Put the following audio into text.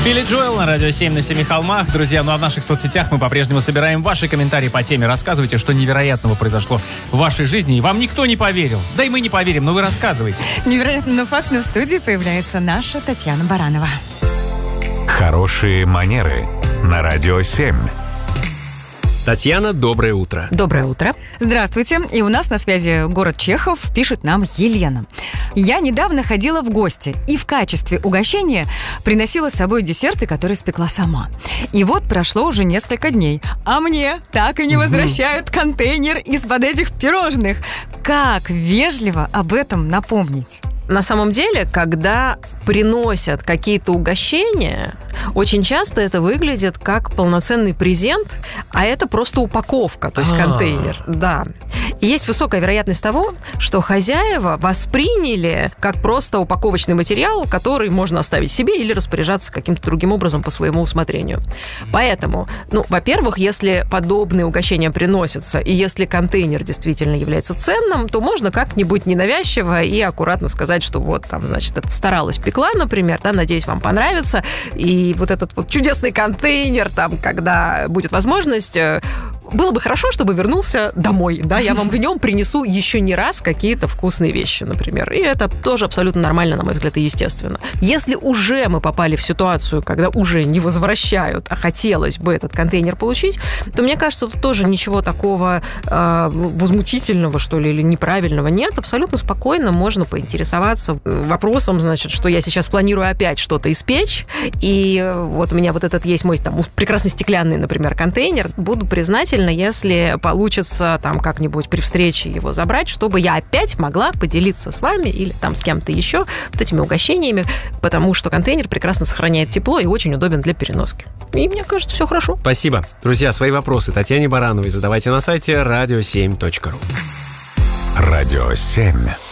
Билли Джоэл на Радио 7 на Семи холмах. Друзья, ну а в наших соцсетях мы по-прежнему собираем ваши комментарии по теме. Рассказывайте, что невероятного произошло в вашей жизни. И вам никто не поверил. Да и мы не поверим, но вы рассказывайте. Невероятно, но факт, но в студии появляется наша Татьяна Баранова. Хорошие манеры на Радио 7. Татьяна, доброе утро. Доброе утро. Здравствуйте. И у нас на связи город Чехов, пишет нам Елена. Я недавно ходила в гости и в качестве угощения приносила с собой десерты, которые спекла сама. И вот прошло уже несколько дней, а мне так и не возвращают контейнер из-под этих пирожных. Как вежливо об этом напомнить? На самом деле, когда приносят какие-то угощения, очень часто это выглядит как полноценный презент, а это просто упаковка, то есть контейнер. Да. И есть высокая вероятность того, что хозяева восприняли как просто упаковочный материал, который можно оставить себе или распоряжаться каким-то другим образом по своему усмотрению. Поэтому, во-первых, если подобные угощения приносятся, и если контейнер действительно является ценным, то можно как-нибудь ненавязчиво и аккуратно сказать, что вот там, значит, это старалась, пекла, например, да, надеюсь, вам понравится. И вот этот вот чудесный контейнер, там, когда будет возможность, было бы хорошо, чтобы вернулся домой, да, я вам в нем принесу еще не раз какие-то вкусные вещи, например. И это тоже абсолютно нормально, на мой взгляд, и естественно. Если уже мы попали в ситуацию, когда уже не возвращают, а хотелось бы этот контейнер получить, то, мне кажется, тут тоже ничего такого возмутительного, что ли, или неправильного нет. Абсолютно спокойно можно поинтересоваться вопросом, значит, что я сейчас планирую опять что-то испечь, и вот у меня вот этот есть мой там прекрасный стеклянный, например, контейнер. Буду признательна, если получится там как-нибудь при встрече его забрать, чтобы я опять могла поделиться с вами или там с кем-то еще вот этими угощениями, потому что контейнер прекрасно сохраняет тепло и очень удобен для переноски. И мне кажется, все хорошо. Спасибо. Друзья, свои вопросы Татьяне Барановой задавайте на сайте radio7.ru. Радио 7.